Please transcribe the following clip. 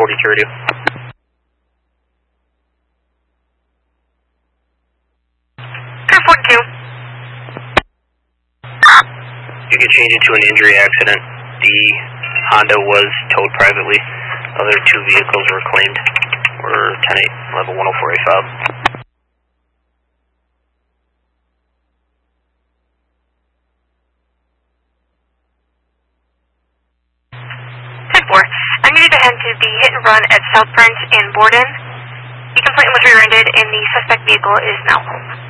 42 radio. Clear 42. You can change it to an injury accident. The Honda was towed privately. Other two vehicles were claimed. We're 10-8, level 104A5. 10-4. I needed to head to the hit and run at South Brent and Borden. The complainant was rear-ended and the suspect vehicle is now home.